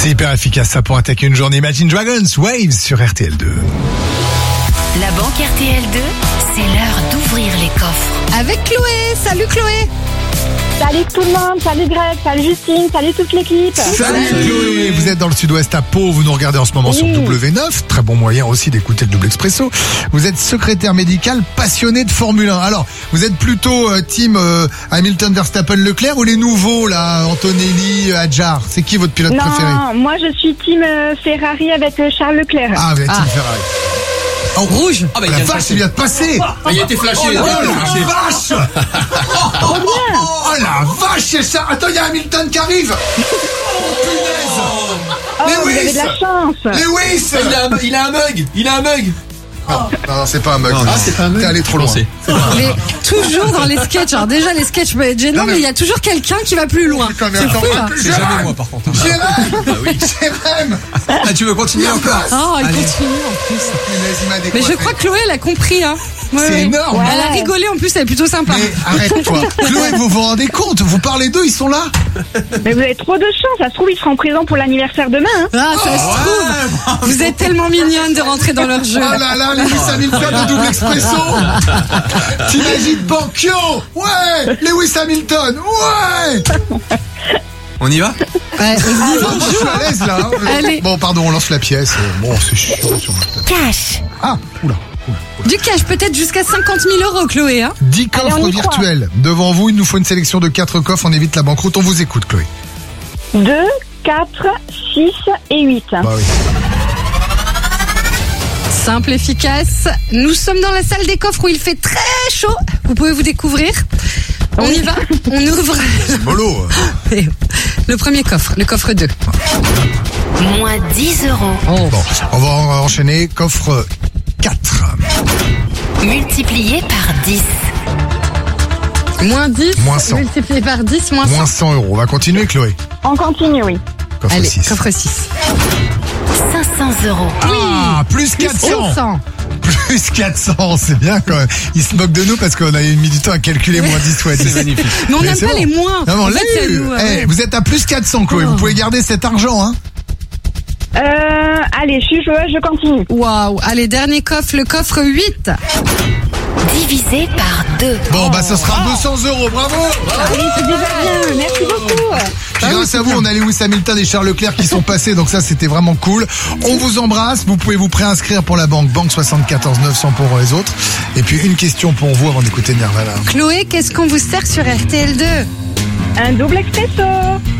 C'est hyper efficace ça pour attaquer une journée. Imagine Dragons, Waves sur RTL2. La banque RTL2, c'est l'heure d'ouvrir les coffres. Avec Chloé. Salut Chloé. Salut tout le monde, salut Greg, salut Justine, salut toute l'équipe. Salut Chloé, vous êtes dans le sud-ouest à Pau, vous nous regardez en ce moment sur W9, très bon moyen aussi d'écouter le double expresso. Vous êtes secrétaire médical passionné de Formule 1. Alors, vous êtes plutôt team Hamilton, Verstappen, Leclerc ou les nouveaux là, Antonelli, Hadjar? C'est qui votre pilote préféré? Non, moi je suis team Ferrari avec Charles Leclerc. Ah, vous êtes team Ferrari. En rouge. Ah bah la vache, il vient de passer. Il a été flashé. Oh la vache. Oh la vache, c'est ça. Attends, il y a Hamilton qui arrive. Oh punaise. Vous avez de la chance. Lewis. Il a un mug. Non, c'est pas un mug. Ah, c'est pas un mug. T'es allé trop loin. Mais toujours dans les sketchs. Alors déjà les sketchs peuvent être gênants, mais il y a toujours quelqu'un qui va plus loin. Quand même, C'est fou là. C'est jamais moi par contre. Jérém. Ah, tu veux continuer encore? Oh, il Allez. continue en plus. Il m'a Mais décoiffé. je crois que Chloé elle a compris hein. C'est énorme. Elle a rigolé en plus, elle est plutôt sympa. Mais arrête-toi. Chloé, vous vous rendez compte? Vous parlez d'eux, ils sont là? Mais vous avez trop de chance, ça se trouve ils seront présents pour l'anniversaire demain. Hein. Ah, ça se trouve. Vous êtes tellement mignonne de rentrer dans leur jeu. Oh là là, Lewis Hamilton de double expresso. T'imagines Banquio? Ouais. Lewis Hamilton? Ouais. On y va? Ouais, Je suis à l'aise là. Allez. Bon, pardon, on lance la pièce. Bon, c'est chiant. Cash. Ah, oula. Du cash peut-être jusqu'à 50 000 € Chloé hein. 10 Allez, coffres on y croit. virtuels. Devant vous, il nous faut une sélection de 4 coffres. On évite la banqueroute. On vous écoute, Chloé. 2, 4, 6 et 8. Bah oui. Simple, efficace. Nous sommes dans la salle des coffres où il fait très chaud. Vous pouvez vous découvrir. On y va. On ouvre Mollo. le premier coffre, le coffre 2. Moins 10 €. Bon, on va enchaîner. Coffre 4. Multiplié par 10. Moins 10, Moins 100. multiplié par 10, moins 100. Moins 100 €. On va continuer, Chloé. On continue, oui. Coffre Allez, 6. coffre 6. 500 €. Ah, plus 400. 400. Plus 400, c'est bien quand même. Ils se moquent de nous parce qu'on a mis du temps à calculer moins 10 fois 10. C'est magnifique. Mais on Mais n'aime c'est pas bon. les moins. Non, mais on En l'a fait, c'est à eu. nous, Vous êtes à plus 400, Chloé. Oh. Vous pouvez garder cet argent, hein. Allez, je suis joueuse, je continue. Waouh. Allez, dernier coffre, le coffre 8. Divisé par 2. Bon, bah, ce sera 200 €. Bravo. Allez, c'est déjà bien, merci beaucoup. Puis grâce à vous, on a Lewis Hamilton et Charles Leclerc qui sont passés, donc ça c'était vraiment cool. On vous embrasse, vous pouvez vous préinscrire pour la banque 74 900 pour les autres. Et puis une question pour vous avant d'écouter Nirvana. Chloé, qu'est-ce qu'on vous sert sur RTL2? Un double expresso.